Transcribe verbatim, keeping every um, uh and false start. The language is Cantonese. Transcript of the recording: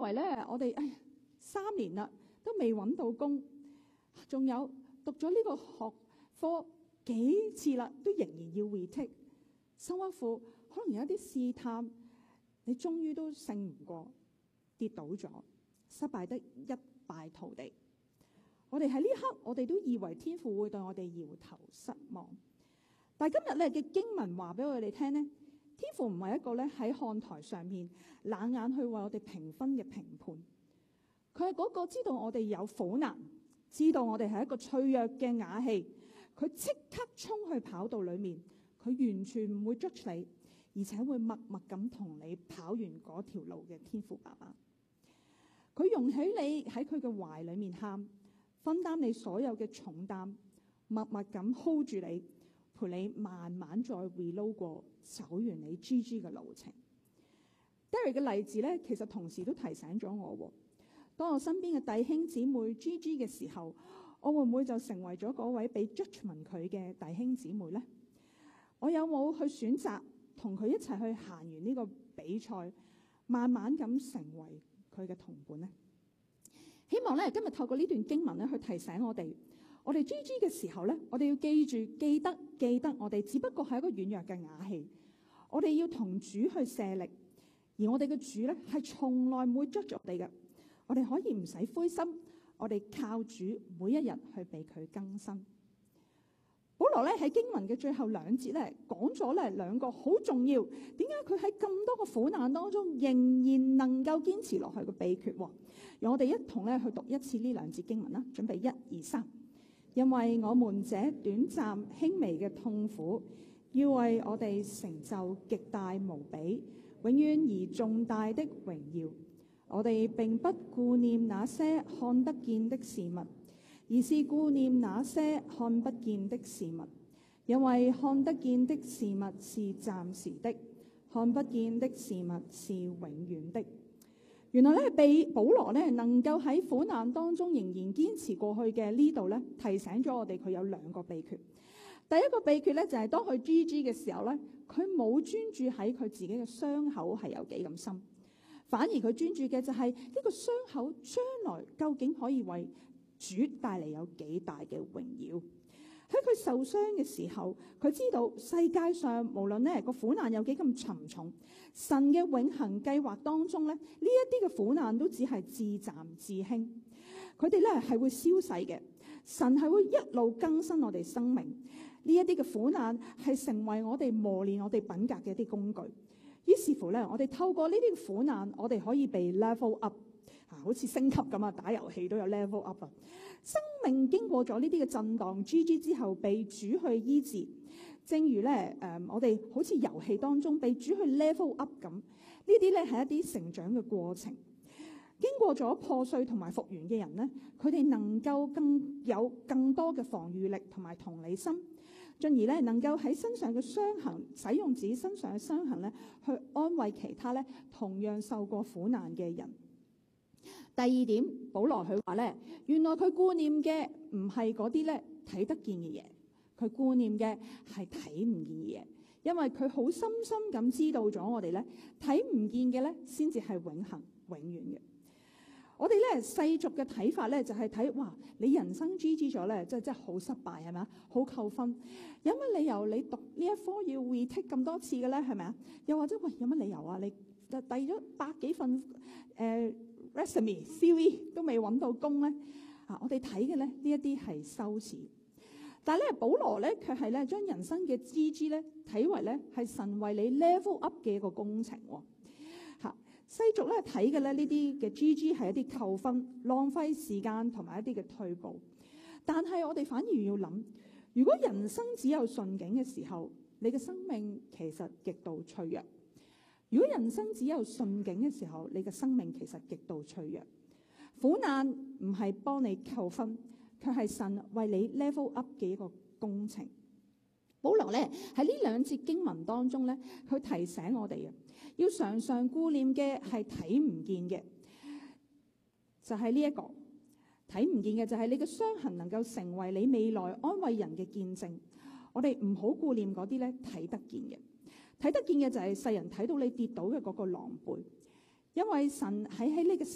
為咧，我哋哎呀三年啦都未揾到工，仲有讀咗呢個學科幾次啦，都仍然要 retake， 辛苦，可能有一啲試探，你終於都勝唔過，跌倒咗，失敗得一敗塗地。我哋喺呢刻，我哋都以為天父會對我哋搖頭失望。但係今日咧嘅經文話俾我哋聽呢，天父唔係一個咧喺看台上面冷眼去為我哋評分嘅評判，佢係嗰個知道我哋有苦難，知道我哋係一個脆弱嘅瓦器，佢即刻衝去跑道裏面，佢完全唔會 judge 你，而且會默默咁同你跑完嗰條路嘅天父爸爸。佢容許你喺佢嘅懷裏面喊，分擔你所有嘅重擔，默默咁 hold 住你，陪你慢慢再 reload 過走完你 G G 嘅路程。Derek 嘅例子咧，其實同時都提醒咗我，當我身邊嘅弟兄姊妹 G G 嘅時候，我會唔會就成為咗嗰位被 judgment 佢嘅弟兄姊妹呢？我有冇去選擇同佢一齊去行完呢個比賽，慢慢咁成為佢嘅同伴呢？希望咧今日透過呢段經文咧去提醒我哋，我哋 G G 嘅時候咧，我哋要記住記得記得我哋只不過係一個軟弱嘅瓦器，我哋要同主去卸力，而我哋嘅主咧係從來唔會 judge 我哋嘅，我哋可以唔使灰心，我哋靠主每一日去被佢更新。保羅咧喺經文嘅最後兩節咧講咗咧兩個好重要，點解佢喺咁多個苦難當中仍然能夠堅持落去嘅秘訣？讓我哋一同咧去讀一次呢兩節經文啦，準備一二三。因為我們這短暫輕微嘅痛苦，要為我哋成就極大無比、永遠而重大的榮耀。我哋並不顧念那些看得見的事物，而是顧念那些看不見的事物，因為看得見的事物是暫時的，看不見的事物是永遠的。原來咧，被保羅咧能夠喺苦難當中仍然堅持過去嘅呢度咧，提醒咗我哋佢有兩個秘訣。第一個秘訣咧就係當佢 G G 嘅時候咧，佢冇專注喺佢自己嘅傷口係有幾咁深，反而佢專注嘅就係呢個傷口將來究竟可以為主帶嚟有幾大嘅榮耀。喺佢受傷嘅時候，佢知道世界上無論呢個苦難有幾咁沉重，神嘅永恆計劃當中咧，呢一啲嘅苦難都只係至暫至輕，佢哋咧係會消逝嘅。神係會一路更新我哋生命，呢一啲嘅苦難係成為我哋磨練我哋品格嘅一啲工具。於是乎咧，我哋透過呢啲嘅苦難，我哋可以被 level up。啊，好似升級咁啊！打遊戲都有 level up 啊！生命經過咗呢啲嘅震盪 G G 之後，被主去醫治。正如咧誒、呃，我哋好似遊戲當中被主去 level up 咁，呢啲咧係一啲成長嘅過程。經過咗破碎同埋復原嘅人咧，佢哋能夠更有更多嘅防禦力同埋同理心，進而咧能夠喺身上嘅傷痕，使用自己身上嘅傷痕咧，去安慰其他咧同樣受過苦難嘅人。第二點，保羅佢話咧，原來佢顧念嘅唔係嗰啲咧睇得見嘅嘢，佢顧念嘅係睇唔見嘅嘢，因為佢好深深咁知道咗我哋咧睇唔見嘅咧先至係永恆永遠嘅。我哋咧世俗嘅睇法咧就係睇，哇，你人生 G G 咗咧，即係真係好失敗係咪啊？好扣分，有乜理由你讀呢一科要 retake 咁多次嘅咧？係咪啊？又或者喂，有乜理由啊？你就遞咗百幾份誒？呃resume C V 都未揾到工咧，啊！我哋睇嘅咧呢一啲係羞恥，但係咧保羅咧卻係咧將人生嘅 G G 咧睇為咧係神為你 level up 嘅一個工程喎。嚇、啊，世俗咧睇嘅咧呢啲嘅 G G 係一啲扣分、浪費時間同埋一啲嘅退步，但係我哋反而要諗，如果人生只有順境嘅時候，你嘅生命其實極度脆弱。如果人生只有順境嘅時候，你嘅生命其實極度脆弱。苦難唔係幫你扣分，卻係神為你 level up 嘅一個工程。保羅咧喺呢兩節經文當中咧，佢提醒我哋啊，要常常顧念嘅係睇唔見嘅，就係呢一個睇唔見嘅，就係你嘅傷痕能夠成為你未來安慰人嘅見證。我哋唔好顧念嗰啲咧睇得見嘅。睇得見嘅就係世人睇到你跌倒嘅嗰個狼狽，因為神喺喺呢個世